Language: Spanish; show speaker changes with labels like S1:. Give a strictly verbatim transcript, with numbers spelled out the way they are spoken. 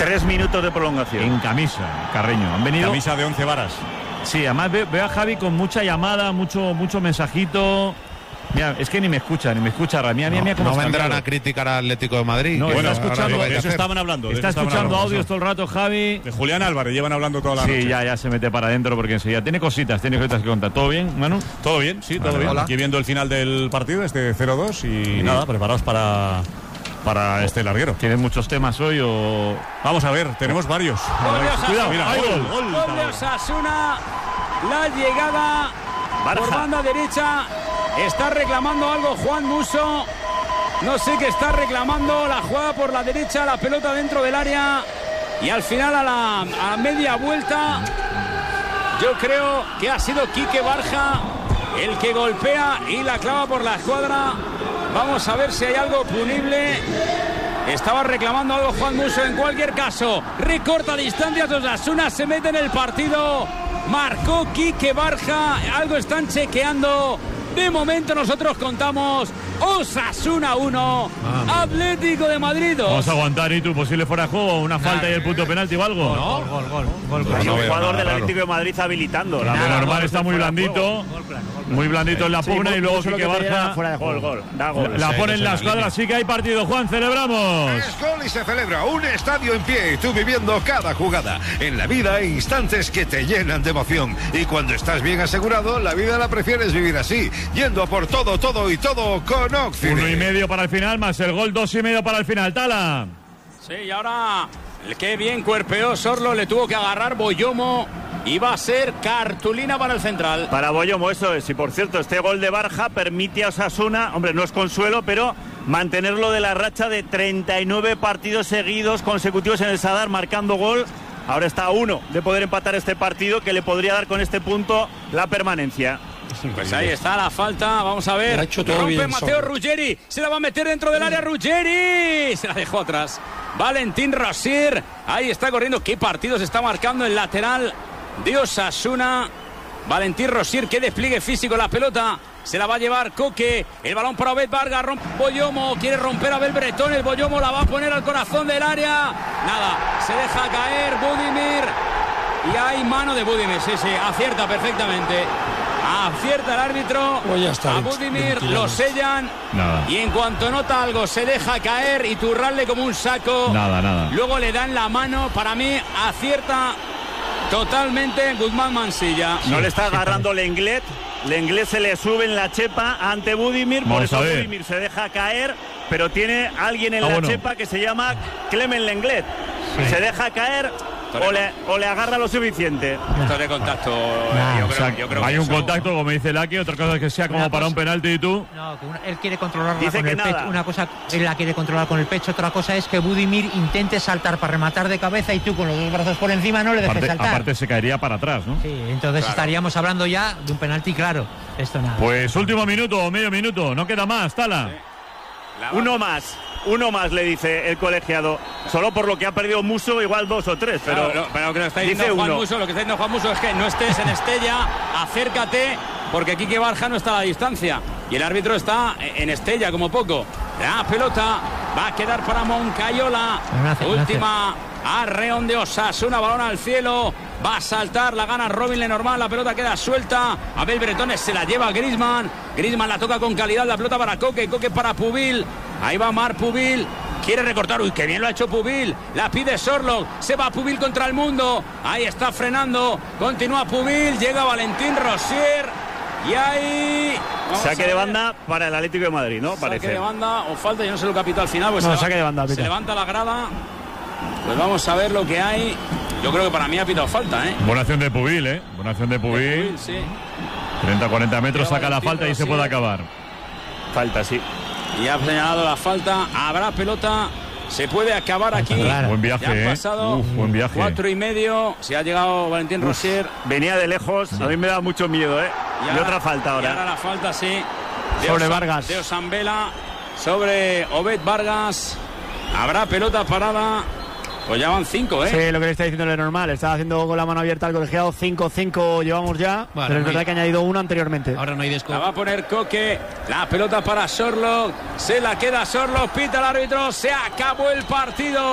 S1: Tres minutos de prolongación.
S2: En camisa, Carreño. Han venido...
S3: Camisa de once varas.
S2: Sí, además veo, veo a Javi con mucha llamada, mucho mucho mensajito. Mira, es que ni me escucha, ni me escucha. Mira, mira, mira cómo
S4: no
S2: está
S4: vendrán
S2: cambiado.
S4: a criticar al Atlético de Madrid.
S2: No,
S3: bueno,
S2: está escuchando,
S3: de eso estaban hablando.
S2: Está
S3: estaban
S2: escuchando
S3: hablando,
S2: audios todo el rato, Javi.
S3: De Julián Álvarez llevan hablando toda la
S2: sí,
S3: noche.
S2: Sí, ya, ya se mete para adentro porque enseguida tiene cositas, tiene cositas que contar. ¿Todo bien, Manu?
S3: Todo bien, sí, todo
S2: vale,
S3: bien.
S2: hola.
S3: Aquí viendo el final del partido, este cero dos, y sí. nada, preparados para... para este larguero.
S2: ¿Tienes muchos temas hoy o...?
S3: Vamos a ver, tenemos varios.
S2: Cuidado,
S3: mira,
S2: hay
S3: gol,
S2: gol.
S3: gol.
S5: Gol de Osasuna, la llegada
S1: Barja.
S5: por banda derecha, está reclamando algo Juan Musso, no sé qué está reclamando, la jugada por la derecha, la pelota dentro del área, y al final a la, a la media vuelta, yo creo que ha sido Quique Barja el que golpea y la clava por la escuadra. Vamos a ver si hay algo punible. Estaba reclamando algo Juan Musso. En cualquier caso, recorta distancias. Osasuna se mete en el partido. Marcó Quique Barja. Algo están chequeando. De momento nosotros contamos Osasuna uno, ah, Atlético de Madrid dos.
S2: Vamos a aguantar, ¿y tú? ¿Posible fuera de juego? ¿Una
S1: Nah,
S2: falta y el punto penalti o algo?
S1: No,
S6: Gol, gol, gol. gol,
S1: Hay
S6: gol.
S1: un
S4: no
S1: jugador
S4: veo
S1: del
S4: nada
S1: Atlético de Madrid habilitando. La
S2: De
S1: bola.
S2: normal está muy blandito. Muy blandito en la pugna y luego Quique Barja
S1: Gol, gol. Da gol.
S2: la
S4: Sí,
S2: pone
S4: que
S2: en la
S4: se
S2: escuadra.
S4: línea.
S2: Así que hay partido, Juan, celebramos.
S7: Es gol y se celebra un estadio en pie y tú viviendo cada jugada. En la vida hay instantes que te llenan de emoción y cuando estás bien asegurado, la vida la prefieres vivir así, yendo a por todo, todo y todo con Oxide.
S2: Uno y medio para el final, más el gol, dos y medio para el final. Tala.
S5: Sí, y ahora, qué bien cuerpeó Sorlo, le tuvo que agarrar Boyomo. Y va a ser cartulina para el central.
S1: Para Boyomo, eso es. Y por cierto, este gol de Barja permite a Osasuna, hombre, no es consuelo, pero mantenerlo de la racha de treinta y nueve partidos seguidos consecutivos en el Sadar marcando gol. Ahora está a uno de poder empatar este partido que le podría dar con este punto la permanencia.
S5: Pues ahí está la falta, vamos a ver.
S6: Ha hecho todo
S5: Rompe
S6: bien,
S5: Mateo
S6: Sorlo.
S5: Ruggeri, se la va a meter dentro del área Ruggeri. Se la dejó atrás. Valentín Rosier, ahí está corriendo. ¿Qué partido se está marcando el lateral de Osasuna? Valentín Rosier, qué despliegue físico, la pelota se la va a llevar Coque, el balón para Obed Vargas, rompe Boyomo, quiere romper a Abel Bretón, el Boyomo la va a poner al corazón del área, nada, se deja caer Budimir y hay mano de Budimir, sí, sí, acierta perfectamente, acierta el árbitro,
S6: Pues ya está,
S5: a Budimir
S6: bien,
S5: lo sellan
S2: Nada.
S5: y en cuanto nota algo se deja caer y turrarle como un saco,
S2: Nada, nada.
S5: luego le dan la mano, para mí acierta totalmente Guzmán Mansilla.
S1: No le está agarrando Lenglet. Lenglet se le sube en la chepa ante Budimir. Por
S2: Vamos
S1: eso
S2: a ver.
S1: Budimir se deja caer. Pero tiene alguien en
S2: Ah,
S1: la
S2: bueno.
S1: chepa que se llama Clemen Lenglet. Se deja caer o le, o le agarra lo suficiente.
S5: Esto de contacto.
S6: Nah,
S5: yo
S2: O
S5: creo,
S2: sea,
S5: yo creo
S2: hay
S5: que
S2: un
S5: eso-
S2: contacto, como dice Laki, otra cosa es que sea como
S6: Una
S2: para un
S6: cosa-
S2: penalti y tú.
S6: No, que una- él quiere controlarla
S1: Dice
S6: con
S1: que
S6: el
S1: nada.
S6: pecho. Una cosa él la quiere controlar con el pecho, otra cosa es que Budimir intente saltar para rematar de cabeza y tú con los dos brazos por encima no le dejes
S2: Aparte,
S6: saltar.
S2: aparte se caería para atrás, ¿no?
S6: Sí, entonces estaríamos hablando ya de un penalti claro. Esto nada.
S2: Pues último minuto o medio minuto, no queda más, Tala.
S1: Uno más. Uno más, le dice el colegiado. Solo por lo que ha perdido Musso, igual dos o tres. Pero,
S5: Claro, lo, pero lo que nos está
S1: dice
S5: diciendo Juan
S1: uno.
S5: Musso, lo que está diciendo Juan Musso es que no estés en Estella, acércate, porque Quique Barja no está a la distancia. Y el árbitro está en Estella, como poco. La pelota va a quedar para Moncayola.
S6: No hace, no
S5: Última arreón de Osasuna, balón al cielo. Va a saltar, la gana Robin Lenormand, la pelota queda suelta. Abel Bretones se la lleva a Griezmann. Griezmann la toca con calidad, la pelota para Coque, Coque para Pubil. Ahí va Mar Pubil. Quiere recortar, uy, qué bien lo ha hecho Pubil. La pide Sorloth, se va Pubil contra el mundo. Ahí está frenando, continúa Pubil, llega Valentín Rosier. Y ahí... vamos
S1: Saque
S5: a
S1: de
S5: ver.
S1: banda para el Atlético de Madrid, ¿no?
S5: Saque
S1: Parece.
S5: de banda o falta, yo no sé lo que ha pitado al final. Pues
S8: No,
S5: se
S8: saque
S5: leva-
S8: de banda,
S5: Se
S8: pita.
S5: levanta la grada. Pues vamos a ver lo que hay. Yo creo que para mí ha pitado falta, ¿eh?
S2: Buena acción de Pubil, ¿eh? Buena acción de Pubil.
S5: Pubil, sí.
S2: treinta a cuarenta metros,
S5: Lleva
S2: saca la
S5: Valentín
S2: falta y se
S5: Rosier.
S2: puede acabar.
S1: Falta, sí.
S5: Y ha señalado la falta. Habrá pelota. Se puede acabar aquí.
S6: Claro.
S2: Buen
S5: Ya
S2: viaje,
S5: han
S2: ¿eh?
S5: pasado
S2: Uf, buen viaje.
S5: cuatro y medio. Se ha llegado Valentín Rosier.
S1: Venía de lejos. A mí me da mucho miedo, ¿eh? Y, otra falta
S5: Y ahora
S1: ahora.
S5: la falta, sí. De
S8: Sobre
S5: Osa-
S8: Vargas.
S5: De Osambela. Sobre Obed Vargas. Habrá pelota parada. Pues ya van cinco, ¿eh?
S8: Sí, lo que le está diciendo normal. Está haciendo con la mano abierta al colegiado. cinco cinco llevamos ya.
S9: Vale,
S8: pero es
S9: no
S8: verdad
S9: hay-
S8: que ha añadido uno anteriormente.
S9: Ahora no hay desco.
S5: La va a poner Coque. La pelota para Sorloth. Se la queda Sorloth. Pita el árbitro. Se acabó el partido.